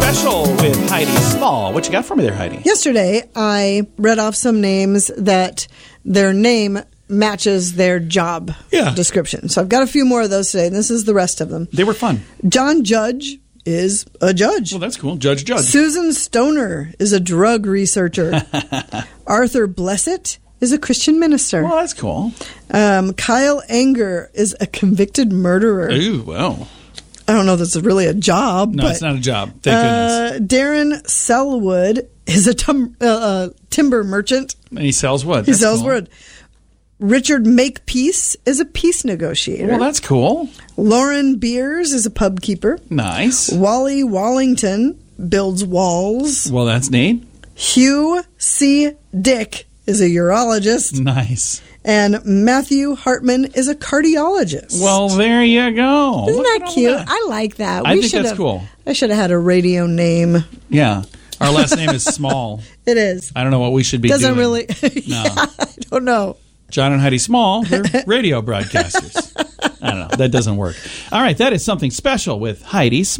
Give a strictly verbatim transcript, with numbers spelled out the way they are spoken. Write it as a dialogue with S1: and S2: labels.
S1: Special with Heidi Small. What you got for me there, Heidi?
S2: Yesterday, I read off some names that their name matches their job
S1: Yeah.
S2: description. So I've got a few more of those today, and this is the rest of them.
S1: They were fun.
S2: John Judge is a judge.
S1: Well, that's cool. Judge, judge.
S2: Susan Stoner is a drug researcher. Arthur Blessett is a Christian minister.
S1: Well, that's cool.
S2: Um, Kyle Anger is a convicted murderer.
S1: Ooh, well.
S2: I don't know if that's really a job.
S1: No,
S2: but,
S1: it's not a job. Thank
S2: uh,
S1: goodness.
S2: Darren Selwood is a tum- uh, uh, timber merchant.
S1: And he sells wood.
S2: He
S1: That's
S2: sells
S1: cool.
S2: wood. Richard Makepeace is a peace negotiator.
S1: Well, that's cool.
S2: Lauren Beers is a pub keeper.
S1: Nice.
S2: Wally Wallington builds walls.
S1: Well, that's neat.
S2: Hugh C. Dick is a urologist.
S1: Nice.
S2: And Matthew Hartman is a cardiologist.
S1: Well, there you go.
S2: Isn't
S1: Look
S2: that
S1: at all
S2: cute?
S1: that.
S2: I like that.
S1: I
S2: we
S1: think
S2: should
S1: that's
S2: have,
S1: cool.
S2: I should have had a radio name.
S1: Yeah. Our last name is Small.
S2: It is.
S1: I don't know what we should be
S2: Doesn't
S1: doing.
S2: really.
S1: No.
S2: Yeah, I don't know.
S1: John and Heidi Small, they're radio broadcasters. I don't know. That doesn't work. All right, that is something special with Heidi Small.